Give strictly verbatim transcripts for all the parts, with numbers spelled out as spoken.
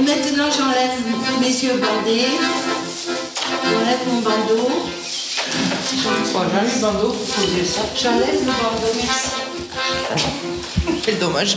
Et maintenant, j'enlève mes yeux bandés. J'enlève mon bandeau. Bon, j'enlève le bandeau pour poser ça. J'enlève le bandeau, merci. Quel dommage.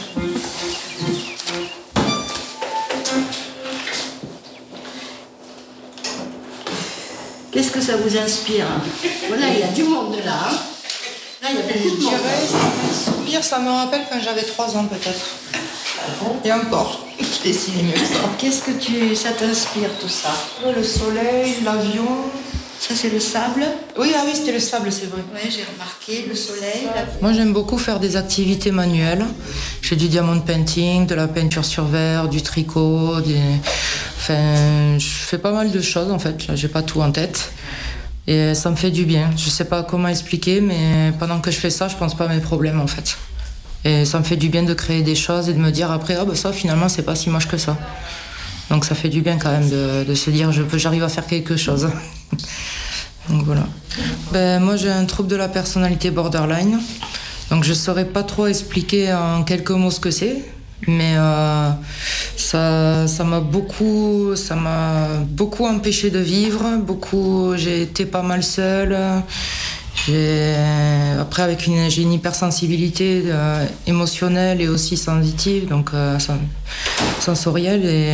Qu'est-ce que ça vous inspire? Voilà, il y a du monde là. Hein. Là, il y a beaucoup de monde. Ça m'inspire, ça me rappelle quand j'avais trois ans peut-être. Et encore, je dessinais mieux que ça. Qu'est-ce que tu, ça t'inspire tout ça? Le soleil, l'avion. Ça, c'est le sable. Oui, ah oui, c'était le sable, c'est vrai. Oui, j'ai remarqué, le soleil. La... Moi, j'aime beaucoup faire des activités manuelles. Je fais du diamond painting, de la peinture sur verre, du tricot. Des... Enfin, je fais pas mal de choses, en fait. Là, j'ai pas tout en tête. Et ça me fait du bien. Je sais pas comment expliquer, mais pendant que je fais ça, je pense pas à mes problèmes, en fait. Et ça me fait du bien de créer des choses et de me dire après, ah ben ça, finalement, c'est pas si moche que ça. Donc ça fait du bien quand même de, de se dire, je peux, j'arrive à faire quelque chose. Donc voilà. Ben, moi j'ai un trouble de la personnalité borderline. Donc je saurais pas trop expliquer en quelques mots ce que c'est. Mais euh, ça, ça m'a beaucoup, ça m'a beaucoup empêché de vivre. Beaucoup, j'ai été pas mal seule. J'ai, après avec une, j'ai une hypersensibilité euh, émotionnelle et aussi sensitive, donc euh, sensorielle. Et,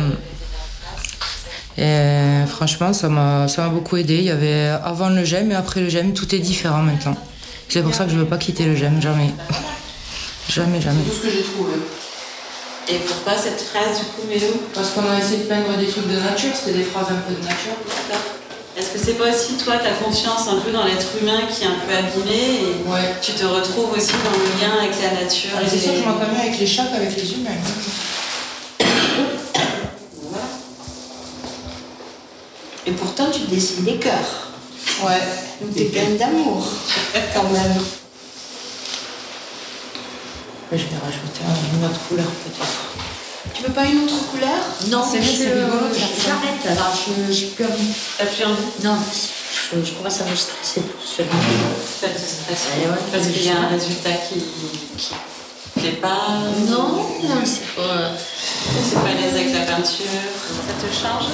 et franchement, ça m'a, ça m'a beaucoup aidé. Il y avait avant le j'aime et après le j'aime, tout est différent maintenant. C'est pour ça que je ne veux pas quitter le j'aime, jamais. Jamais, jamais. C'est tout ce que j'ai trouvé. Et pourquoi cette phrase du coup, Mélo? Parce qu'on a essayé de peindre des trucs de nature, c'était des phrases un peu de nature. Est-ce que c'est pas aussi toi, ta confiance un peu dans l'être humain qui est un peu abîmé et ouais. Tu te retrouves aussi dans le lien avec la nature? Ah, c'est sûr que je m'entends mieux avec les chats qu'avec les humains. Voilà. Et pourtant, tu dessines des cœurs. Ouais. Donc t'es pleine d'amour, quand même. Je vais rajouter une autre couleur peut-être. Tu veux pas une autre couleur? Non, c'est vrai, c'est rigolo. J'arrête, alors je, j'ai plus envie. T'as plus envie? Non, je, je commence à me stresser pour ce moment. Pas de stress. Ouais, ouais, Parce qu'il y a je- un résultat qui qui plaît pas. Non, non, c'est pas... C'est pas à l'aise avec la peinture. Ça te change?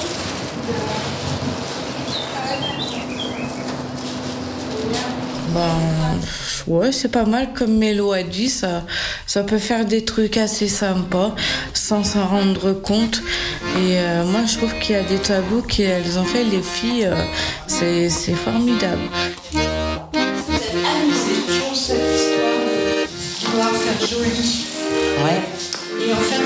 Ben, ouais, c'est pas mal comme Mélo a dit, ça, ça peut faire des trucs assez sympas sans s'en rendre compte. Et euh, moi, je trouve qu'il y a des tableaux qu'elles ont fait, les filles, euh, c'est, c'est formidable. Vous êtes amusés, toujours cette histoire de vouloir faire joli. Ouais. Et en fait,